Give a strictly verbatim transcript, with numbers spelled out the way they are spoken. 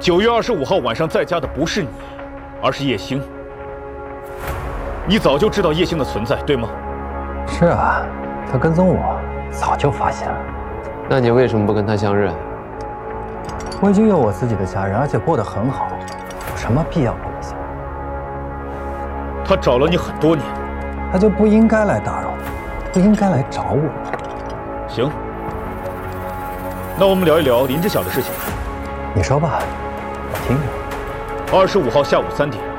九月二十五号晚上在家的不是你，而是叶星。你早就知道叶星的存在，对吗？ 是啊，他跟踪我，早就发现了。 那你为什么不跟他相认？ 我已经有我自己的家人，而且过得很好，有什么必要跟你相认？ 他找了你很多年， 他就不应该来打扰我，不应该来找我。 行，那我们聊一聊林之晓的事情。 你说吧，我听着。 二十五号下午三点，